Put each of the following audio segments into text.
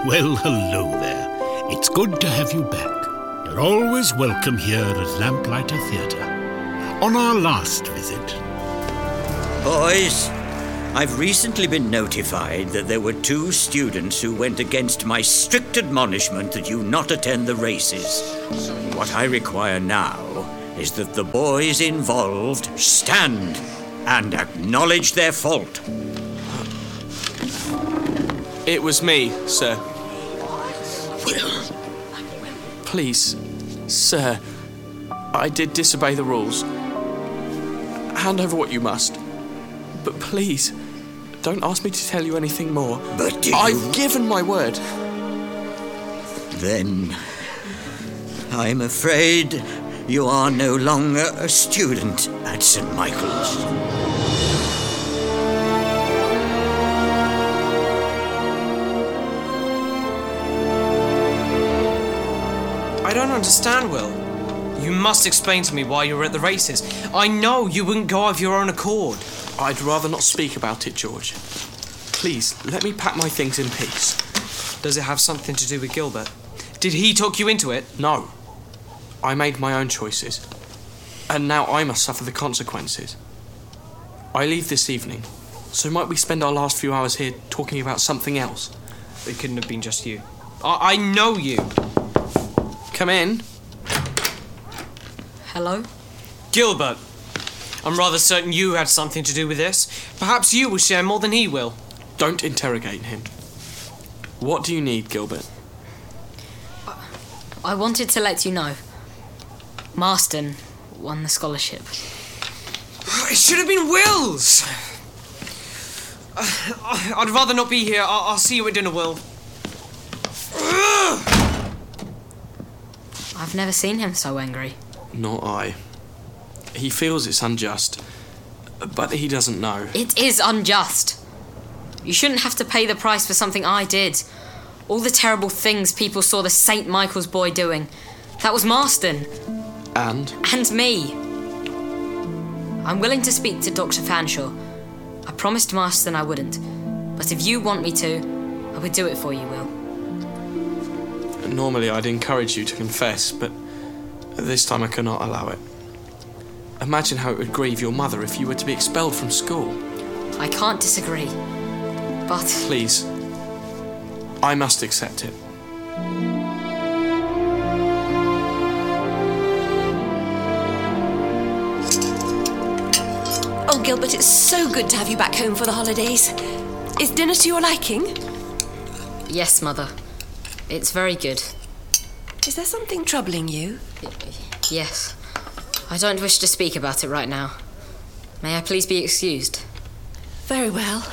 Well, hello there. It's good to have you back. You're always welcome here at Lamplighter Theatre. On our last visit... Boys, I've recently been notified that there were 2 students who went against my strict admonishment that you not attend the races. What I require now is that the boys involved stand and acknowledge their fault. It was me, sir. Will. Please, sir, I did disobey the rules. Hand over what you must. But please, don't ask me to tell you anything more. But I've given my word. Then, I'm afraid you are no longer a student at St. Michael's. I don't understand, Will. You must explain to me why you were at the races. I know you wouldn't go of your own accord. I'd rather not speak about it, George. Please, let me pack my things in peace. Does it have something to do with Gilbert? Did he talk you into it? No. I made my own choices. And now I must suffer the consequences. I leave this evening, so might we spend our last few hours here talking about something else? It couldn't have been just you. I know you. Come in. Hello? Gilbert. I'm rather certain you had something to do with this. Perhaps you will share more than he will. Don't interrogate him. What do you need, Gilbert? I wanted to let you know. Marston won the scholarship. It should have been Will's. I'd rather not be here. I'll see you at dinner, Will. I've never seen him so angry. Nor I. He feels it's unjust, but he doesn't know. It is unjust. You shouldn't have to pay the price for something I did. All the terrible things people saw the St. Michael's boy doing. That was Marston. And? And me. I'm willing to speak to Dr. Fanshawe. I promised Marston I wouldn't. But if you want me to, I would do it for you, Will. Normally I'd encourage you to confess, but this time I cannot allow it. Imagine how it would grieve your mother if you were to be expelled from school. I can't disagree, but... Please, I must accept it. Oh, Gilbert, it's so good to have you back home for the holidays. Is dinner to your liking? Yes, Mother. It's very good. Is there something troubling you? Yes. I don't wish to speak about it right now. May I please be excused? Very well.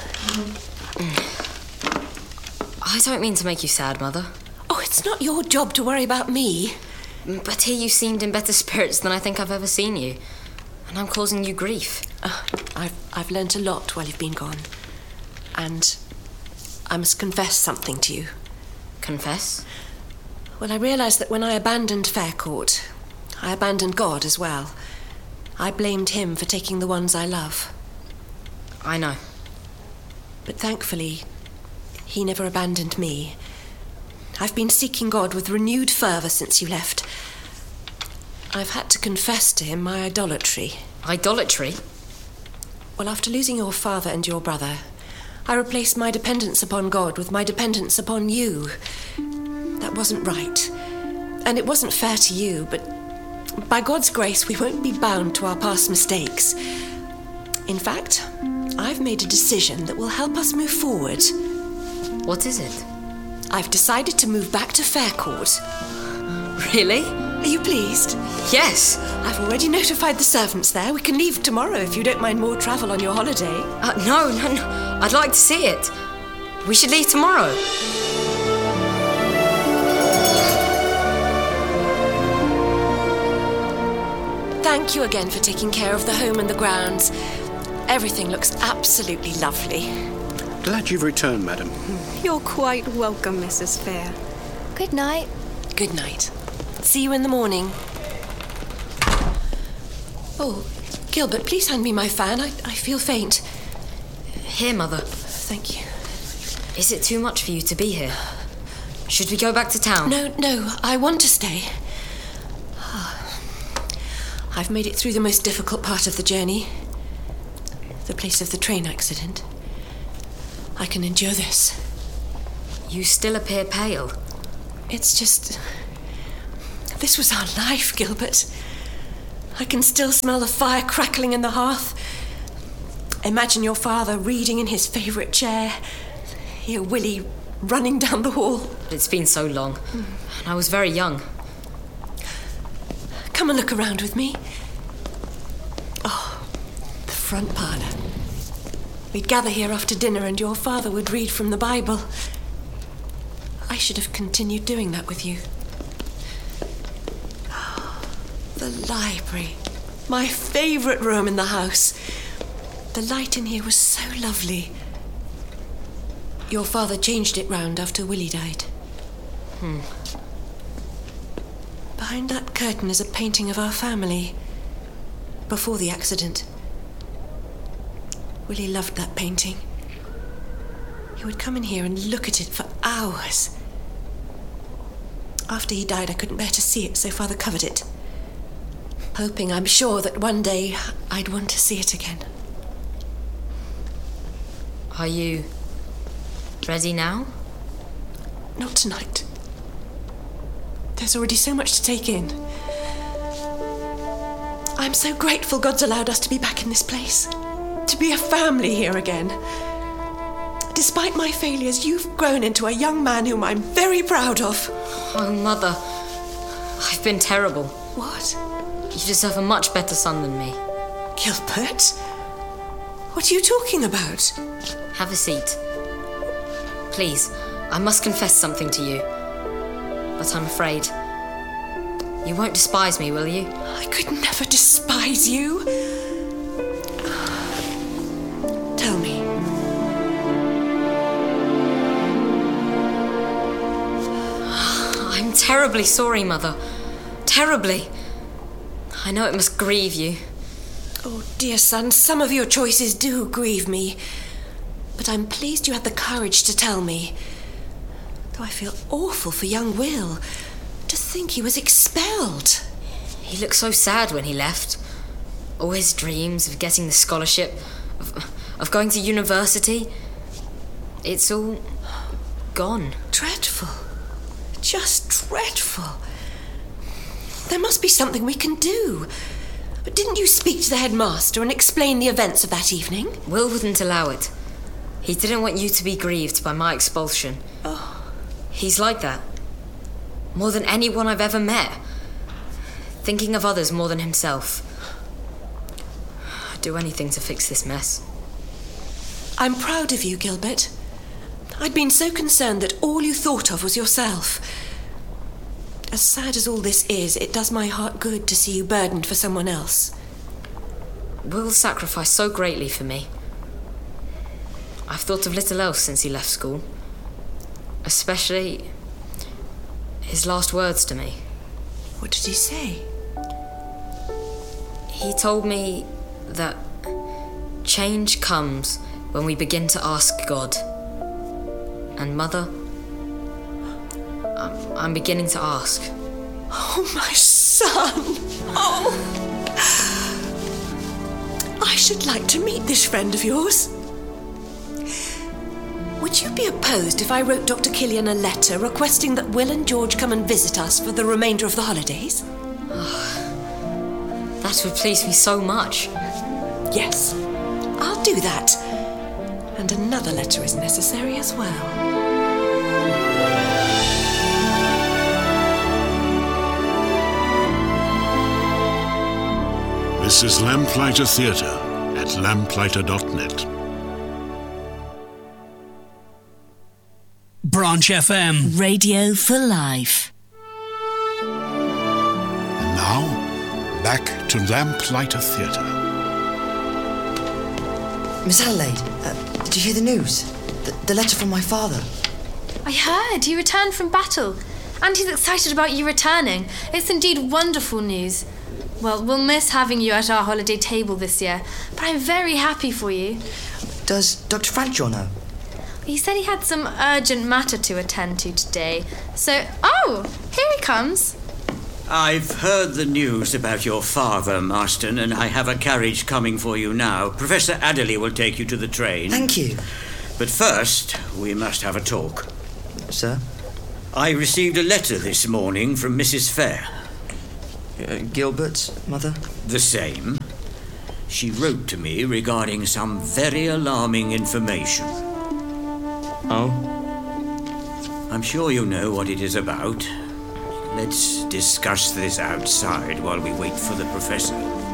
I don't mean to make you sad, Mother. Oh, it's not your job to worry about me. But here you seemed in better spirits than I think I've ever seen you. And I'm causing you grief. I've learnt a lot while you've been gone. And I must confess something to you. Confess? Well, I realised that when I abandoned Faircourt, I abandoned God as well. I blamed him for taking the ones I love. I know. But thankfully, he never abandoned me. I've been seeking God with renewed fervour since you left. I've had to confess to him my idolatry. Idolatry? Well, after losing your father and your brother, I replaced my dependence upon God with my dependence upon you. That wasn't right. And it wasn't fair to you, but by God's grace, we won't be bound to our past mistakes. In fact, I've made a decision that will help us move forward. What is it? I've decided to move back to Faircourt. Really? Are you pleased? Yes. I've already notified the servants there. We can leave tomorrow if you don't mind more travel on your holiday. No. I'd like to see it. We should leave tomorrow. Thank you again for taking care of the home and the grounds. Everything looks absolutely lovely. Glad you've returned, madam. You're quite welcome, Mrs. Fair. Good night. Good night. See you in the morning. Oh, Gilbert, please hand me my fan. I feel faint. Here, Mother. Thank you. Is it too much for you to be here? Should we go back to town? No, I want to stay. I've made it through the most difficult part of the journey. The place of the train accident. I can endure this. You still appear pale. It's just... This was our life, Gilbert. I can still smell the fire crackling in the hearth. Imagine your father reading in his favourite chair. Hear Willie running down the hall. It's been so long. And I was very young. Come and look around with me. Oh, the front parlour. We'd gather here after dinner and your father would read from the Bible. I should have continued doing that with you. The library. My favourite room in the house. The light in here was so lovely. Your father changed it round after Willie died. Behind that curtain is a painting of our family. Before the accident. Willie loved that painting. He would come in here and look at it for hours. After he died, I couldn't bear to see it, so Father covered it. Hoping, I'm sure, that one day I'd want to see it again. Are you ready now? Not tonight. There's already so much to take in. I'm so grateful God's allowed us to be back in this place. To be a family here again. Despite my failures, you've grown into a young man whom I'm very proud of. Oh, Mother. I've been terrible. What? You deserve a much better son than me. Gilbert? What are you talking about? Have a seat. Please, I must confess something to you. But I'm afraid you won't despise me, will you? I could never despise you. Tell me. I'm terribly sorry, Mother. Terribly. I know it must grieve you. Oh, dear son, some of your choices do grieve me. But I'm pleased you had the courage to tell me. Though I feel awful for young Will. To think he was expelled. He looked so sad when he left. All his dreams of getting the scholarship, of going to university. It's all gone. Dreadful. Just dreadful. There must be something we can do. But didn't you speak to the headmaster and explain the events of that evening? Will wouldn't allow it. He didn't want you to be grieved by my expulsion. Oh. He's like that. More than anyone I've ever met. Thinking of others more than himself. I'd do anything to fix this mess. I'm proud of you, Gilbert. I'd been so concerned that all you thought of was yourself. As sad as all this is, it does my heart good to see you burdened for someone else. Will sacrificed so greatly for me. I've thought of little else since he left school. Especially his last words to me. What did he say? He told me that change comes when we begin to ask God. And Mother, I'm beginning to ask. Oh, my son! Oh! I should like to meet this friend of yours. Would you be opposed if I wrote Dr. Killian a letter requesting that Will and George come and visit us for the remainder of the holidays? That would please me so much. Yes, I'll do that. And another letter is necessary as well. This is Lamplighter Theatre at lamplighter.net. Branch FM. Radio for life. And now, back to Lamplighter Theatre. Miss Adelaide, did you hear the news? The letter from my father? I heard. He returned from battle. And he's excited about you returning. It's indeed wonderful news. Well, we'll miss having you at our holiday table this year, but I'm very happy for you. Does Dr. Fanshawe know? He said he had some urgent matter to attend to today. So, oh, here he comes. I've heard the news about your father, Marston, and I have a carriage coming for you now. Professor Adderley will take you to the train. Thank you. But first, we must have a talk. Sir? I received a letter this morning from Mrs. Fair. Gilbert's mother? The same. She wrote to me regarding some very alarming information. Oh? I'm sure you know what it is about. Let's discuss this outside while we wait for the professor.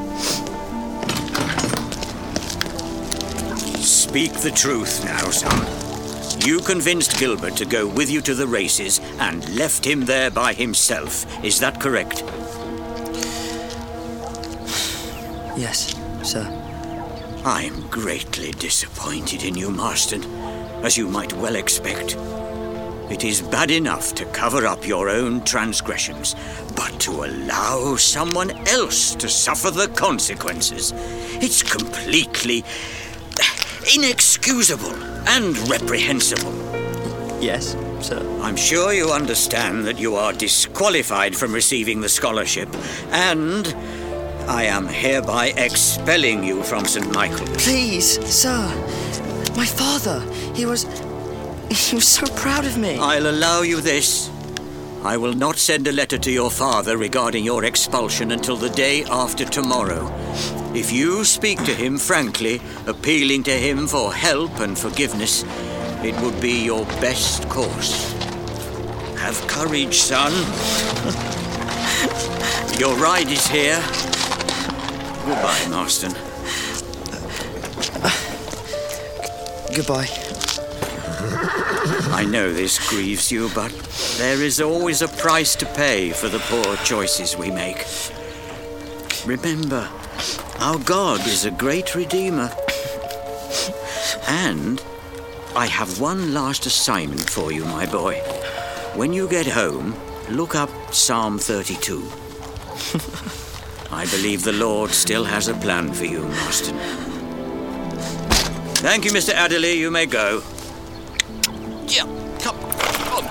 Speak the truth now, son. You convinced Gilbert to go with you to the races and left him there by himself. Is that correct? Yes, sir. I'm greatly disappointed in you, Marston, as you might well expect. It is bad enough to cover up your own transgressions, but to allow someone else to suffer the consequences, it's completely inexcusable and reprehensible. Yes, sir. I'm sure you understand that you are disqualified from receiving the scholarship, and I am hereby expelling you from St. Michael's. Please, sir. My father, he was so proud of me. I'll allow you this. I will not send a letter to your father regarding your expulsion until the day after tomorrow. If you speak to him frankly, appealing to him for help and forgiveness, it would be your best course. Have courage, son. Your ride is here. Goodbye, Marston. Goodbye. I know this grieves you, but there is always a price to pay for the poor choices we make. Remember, our God is a great redeemer. And I have one last assignment for you, my boy. When you get home, look up Psalm 32. I believe the Lord still has a plan for you, Marston. Thank you, Mr. Adderley. You may go. Yeah, come on.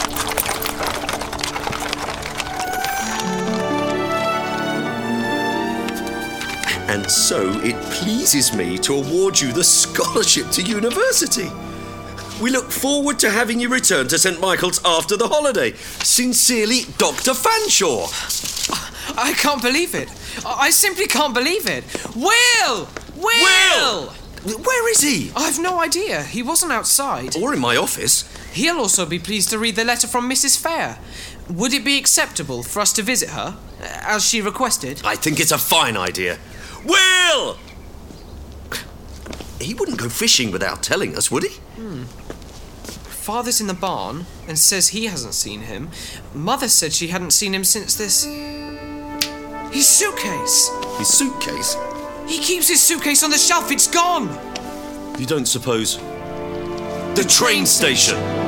And so it pleases me to award you the scholarship to university. We look forward to having you return to St. Michael's after the holiday. Sincerely, Dr. Fanshawe. I can't believe it. I simply can't believe it. Will! Where is he? I've no idea. He wasn't outside. Or in my office. He'll also be pleased to read the letter from Mrs. Fair. Would it be acceptable for us to visit her, as she requested? I think it's a fine idea. Will! He wouldn't go fishing without telling us, would he? Father's in the barn and says he hasn't seen him. Mother said she hadn't seen him since this... His suitcase! His suitcase? He keeps his suitcase on the shelf. It's gone! You don't suppose... The train station!